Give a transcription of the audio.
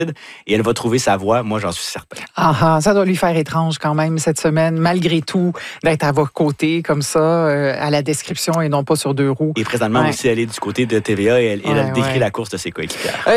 et elle va trouver sa voie, moi j'en suis certain. Ça doit lui faire étrange quand même cette semaine, malgré tout, d'être à votre côté comme ça, à la description et non pas sur deux roues. Et présentement aussi, elle est du côté de TVA et elle décrit la course de ses coéquipières.